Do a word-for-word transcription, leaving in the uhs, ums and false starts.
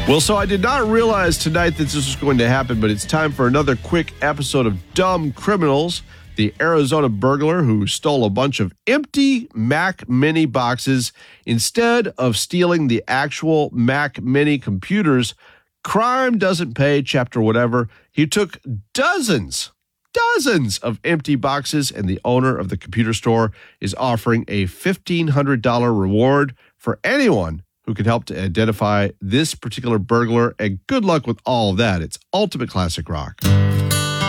Well, so I did not realize tonight that this was going to happen, but it's time for another quick episode of Dumb Criminals. The Arizona burglar who stole a bunch of empty Mac Mini boxes instead of stealing the actual Mac Mini computers. Crime doesn't pay, chapter whatever. He took dozens, dozens of empty boxes, and the owner of the computer store is offering a fifteen hundred dollars reward for anyone who can help to identify this particular burglar. And good luck with all of that. It's Ultimate Classic Rock.